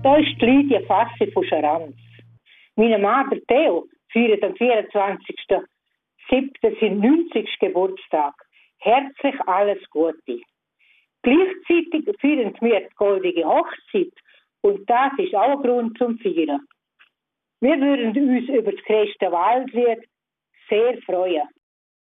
Da ist die Lydia Fassi von Scharanz. Meine Mann, der Theo, feiert am 24.07. seinen 90. Geburtstag. Herzlich alles Gute. Gleichzeitig feiern wir die goldige Hochzeit und das ist auch ein Grund zum Feiern. Wir würden uns über das Christen Waldlied sehr freuen.